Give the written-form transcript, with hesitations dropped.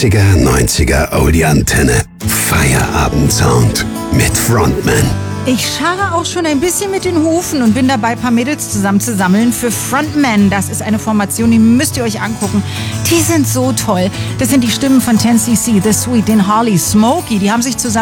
80er, 90er Oldie-Antenne. Feierabend-Sound mit Frontman. Ich scharre auch schon ein bisschen mit den Hufen und bin dabei, ein paar Mädels zusammenzusammeln für Frontman. Das ist eine Formation, die müsst ihr euch angucken. Die sind so toll. Das sind die Stimmen von 10cc, The Sweet, den Harley, Smokey. Die haben sich zusammen